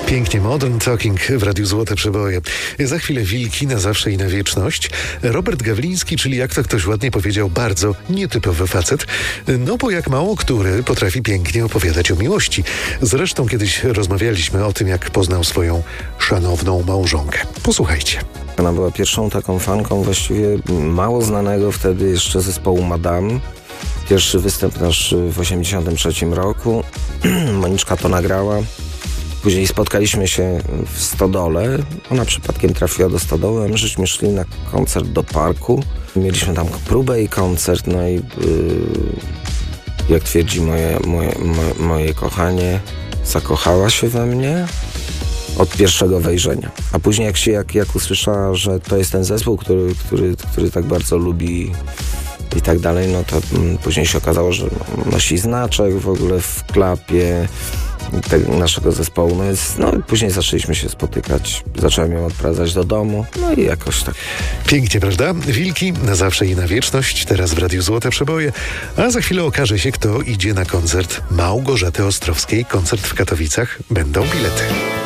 Pięknie Modern Talking w Radiu Złote Przeboje. Za chwilę wilki na zawsze i na wieczność. Robert Gawliński, czyli jak to ktoś ładnie powiedział, bardzo nietypowy facet. No bo jak mało który potrafi pięknie opowiadać o miłości. Zresztą kiedyś rozmawialiśmy o tym, jak poznał swoją szanowną małżonkę. Posłuchajcie. Ona była pierwszą taką fanką właściwie mało znanego wtedy jeszcze zespołu Madame. Pierwszy występ nasz w 1983 roku. Moniczka to nagrała. Później spotkaliśmy się w Stodole. Ona przypadkiem trafiła do Stodoły, a my żeśmy szli na koncert do parku. Mieliśmy tam próbę i koncert, no i jak twierdzi moje kochanie, zakochała się we mnie od pierwszego wejrzenia. A później jak usłyszała, że to jest ten zespół, który tak bardzo lubi i tak dalej, no to później się okazało, że nosi znaczek w ogóle w klapie naszego zespołu, no więc później zaczęliśmy się spotykać, zacząłem ją odprowadzać do domu, no i jakoś tak. Pięknie, prawda? Wilki na zawsze i na wieczność, teraz w Radiu Złote Przeboje, a za chwilę okaże się, kto idzie na koncert Małgorzaty Ostrowskiej. Koncert w Katowicach, będą bilety.